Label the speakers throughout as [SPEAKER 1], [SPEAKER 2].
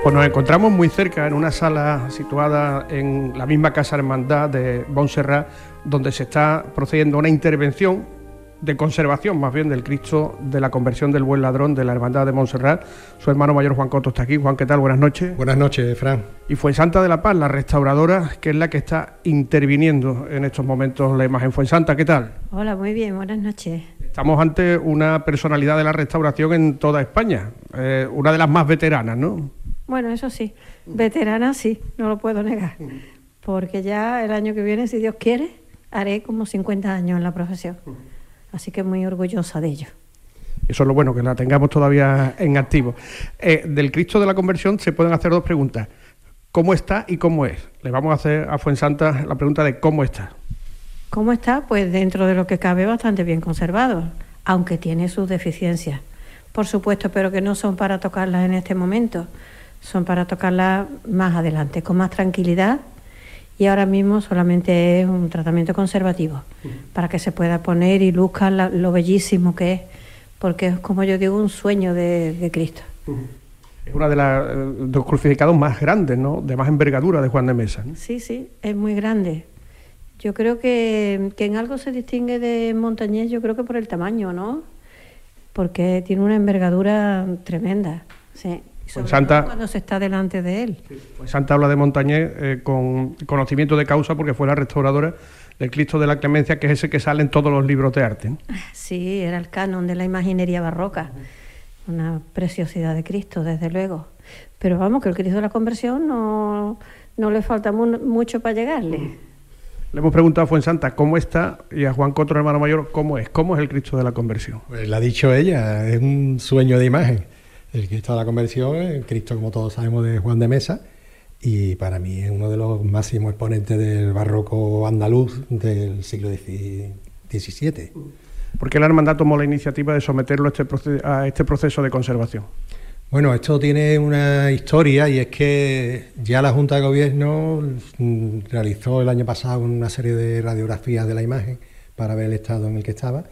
[SPEAKER 1] Pues nos encontramos muy cerca, en una sala situada en la misma Casa Hermandad de Montserrat, donde se está procediendo a una intervención de conservación, más bien, del Cristo de la Conversión del Buen Ladrón de la Hermandad de Montserrat. Su hermano mayor Juan Coto está aquí. Juan, ¿qué tal? Buenas noches.
[SPEAKER 2] Buenas noches, Fran.
[SPEAKER 1] Y Fuensanta de la Paz, la restauradora, que es la que está interviniendo en estos momentos la imagen. Fuensanta, ¿qué tal?
[SPEAKER 3] Hola, muy bien, buenas noches.
[SPEAKER 1] Estamos ante una personalidad de la restauración en toda España, una de las más veteranas, ¿no?
[SPEAKER 3] Bueno, eso sí, veterana sí, no lo puedo negar, porque ya el año que viene, si Dios quiere, haré como 50 años en la profesión, así que muy orgullosa de ello.
[SPEAKER 1] Eso es lo bueno, que la tengamos todavía en activo. Del Cristo de la Conversión se pueden hacer dos preguntas: ¿cómo está y cómo es? Le vamos a hacer a Fuensanta la pregunta de cómo está.
[SPEAKER 3] ¿Cómo está? Pues dentro de lo que cabe bastante bien conservado, aunque tiene sus deficiencias, por supuesto, pero que no son para tocarlas en este momento, son para tocarlas más adelante, con más tranquilidad, y ahora mismo solamente es un tratamiento conservativo, para que se pueda poner y luzca lo bellísimo que es, porque es, como yo digo, un sueño de Cristo.
[SPEAKER 1] Es una de los crucificados más grandes, ¿no?, de más envergadura de Juan de Mesa, ¿no?
[SPEAKER 3] Sí, sí, es muy grande. Yo creo que en algo se distingue de Montañés, yo creo que por el tamaño, ¿no? Porque tiene una envergadura tremenda, sí.
[SPEAKER 1] Fuensanta,
[SPEAKER 3] cuando se está delante de él.
[SPEAKER 1] Fuensanta habla de Montañés con conocimiento de causa, porque fue la restauradora del Cristo de la Clemencia, que es ese que sale en todos los libros de arte, ¿no?
[SPEAKER 3] Sí, era el canon de la imaginería barroca. Una preciosidad de Cristo, desde luego. Pero vamos, que el Cristo de la Conversión no le falta mucho para llegarle.
[SPEAKER 1] Le hemos preguntado a Fuensanta cómo está, y a Juan Coto, hermano mayor, cómo es el Cristo de la Conversión.
[SPEAKER 2] Pues lo ha dicho ella, es un sueño de imagen. El Cristo de la Conversión, el Cristo, como todos sabemos, de Juan de Mesa, y para mí es uno de los máximos exponentes del barroco andaluz del siglo XVII.
[SPEAKER 1] ¿Por qué la hermandad tomó la iniciativa de someterlo a este proceso de conservación?
[SPEAKER 2] Bueno, esto tiene una historia, y es que ya la Junta de Gobierno realizó el año pasado una serie de radiografías de la imagen para ver el estado en el que estaba,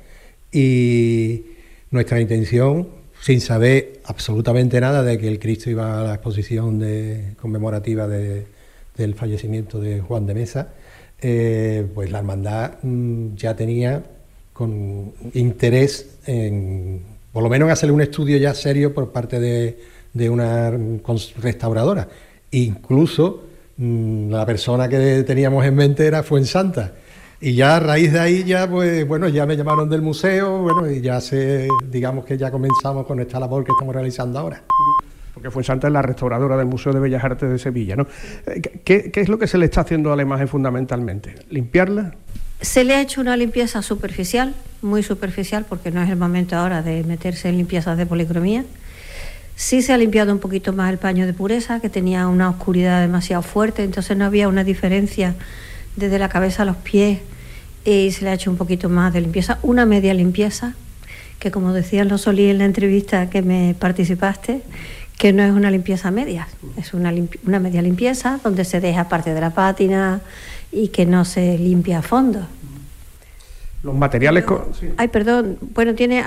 [SPEAKER 2] y nuestra intención, sin saber absolutamente nada de que el Cristo iba a la exposición conmemorativa del fallecimiento de Juan de Mesa, pues la hermandad ya tenía con interés en, por lo menos, en hacerle un estudio ya serio por parte de una restauradora. Incluso la persona que teníamos en mente era Fuensanta. Y ya a raíz de ahí ya, pues bueno, ya me llamaron del museo, bueno, y ya digamos que ya comenzamos con esta labor que estamos realizando ahora.
[SPEAKER 1] Porque Fuensanta es la restauradora del Museo de Bellas Artes de Sevilla, ¿no? ¿Qué es lo que se le está haciendo a la imagen fundamentalmente? ¿Limpiarla?
[SPEAKER 3] Se le ha hecho una limpieza superficial, muy superficial, porque no es el momento ahora de meterse en limpiezas de policromía. Sí se ha limpiado un poquito más el paño de pureza, que tenía una oscuridad demasiado fuerte, entonces no había una diferencia desde la cabeza a los pies, y se le ha hecho un poquito más de limpieza, una media limpieza, que como decía Los Solí en la entrevista que me participaste, que no es una limpieza media, es una media limpieza donde se deja parte de la pátina y que no se limpia a fondo.
[SPEAKER 1] Los materiales...
[SPEAKER 3] Ay, perdón, bueno, tiene